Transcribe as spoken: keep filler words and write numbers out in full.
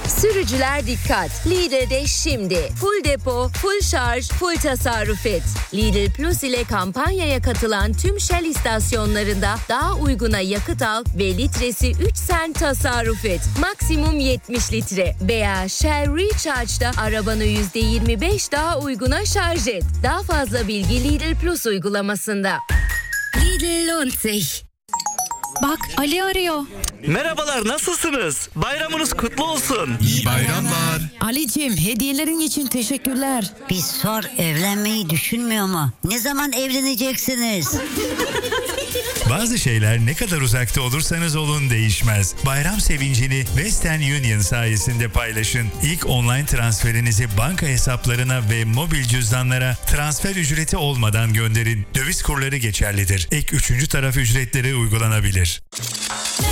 Sürücüler dikkat. Lidl'de şimdi full depo, full şarj, full tasarruf et. Lidl Plus ile kampanyaya katılan tüm Shell istasyonlarında daha uyguna yakıt al ve litresi üç sent tasarruf et. Maksimum yetmiş litre veya Shell Recharge'da arabanı yüzde yirmi beş daha uyguna şarj et. Daha fazla bilgi Lidl Plus uygulamasında. Lidl lohnt sich. Bak Ali arıyor. Merhabalar, nasılsınız? Bayramınız kutlu olsun. İyi bayramlar. Ali'cim hediyelerin için teşekkürler. Bir sor, evlenmeyi düşünmüyor mu? Ne zaman evleneceksiniz? Bazı şeyler ne kadar uzakta olursanız olun değişmez. Bayram sevincini Western Union sayesinde paylaşın. İlk online transferinizi banka hesaplarına ve mobil cüzdanlara transfer ücreti olmadan gönderin. Döviz kurları geçerlidir. Ek üçüncü taraf ücretleri uygulanabilir.